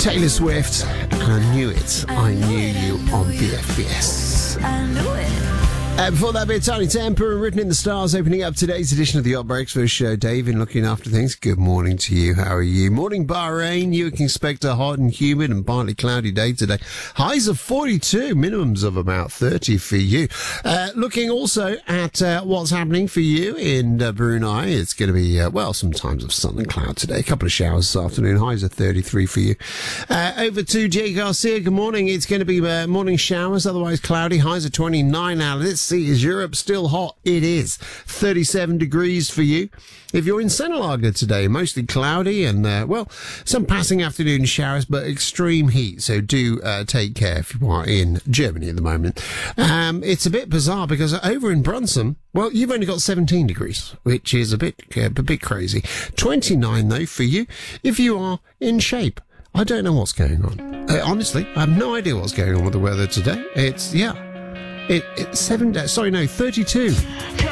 Taylor Swift, and I knew it. I knew you on BFBS. I knew it. Before that bit, Tiny Temper and Written in the Stars opening up today's edition of the Hot Breakfast Show. Dave, in looking after things, good morning to you. How are you? Morning, Bahrain. You can expect a hot and humid and partly cloudy day today. Highs of 42, minimums of about 30 for you. Looking also at what's happening for you in Brunei. It's going to be, some times of sun and cloud today. A couple of showers this afternoon. Highs of 33 for you. Over to Jay Garcia. Good morning. It's going to be morning showers, otherwise cloudy. Highs of 29 now. Let's see, is Europe still hot? It is. 37 degrees for you. If you're in Senelaga today, mostly cloudy and, some passing afternoon showers, but extreme heat. So do take care if you are in Germany at the moment. It's a bit bizarre because over in Brunson, you've only got 17 degrees, which is a bit crazy. 29, though, for you if you are in shape. I don't know what's going on. Honestly, I have no idea what's going on with the weather today. It's 32.